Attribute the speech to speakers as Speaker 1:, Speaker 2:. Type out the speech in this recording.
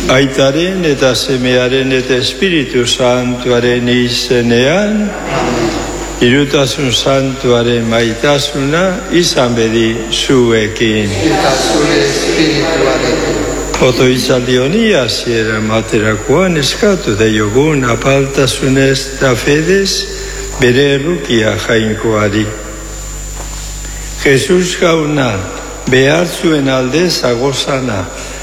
Speaker 1: Aitaren eta Semearen eta Espiritu Santuaren izenean, Hirutasun Santuaren maitasuna izan bedi zuekin.
Speaker 2: Eta zure espirituarekin.
Speaker 1: Otoitzaldi honi hasiera materakoan eskatu daiogun apaltasunez eta fedez bere errukia jainkoari. Jesus jauna behar zuen alde zagozana,